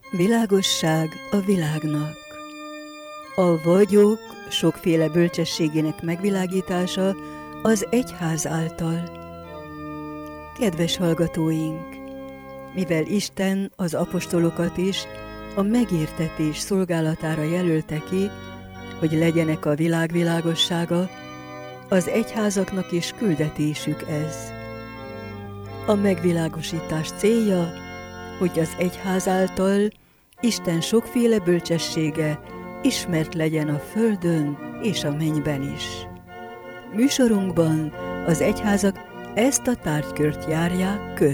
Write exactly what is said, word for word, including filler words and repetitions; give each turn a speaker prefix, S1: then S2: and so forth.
S1: Világosság a világnak. A vagyok sokféle bölcsességének megvilágítása az egyház által. Kedves hallgatóink! Mivel Isten az apostolokat is a megértetés szolgálatára jelölte ki, hogy legyenek a világ világossága, az egyházaknak is küldetésük ez. A megvilágosítás célja, hogy az egyház által Isten sokféle bölcsessége ismert legyen a földön és a mennyben is. Műsorunkban az egyházak ezt a tárgykört járják körül.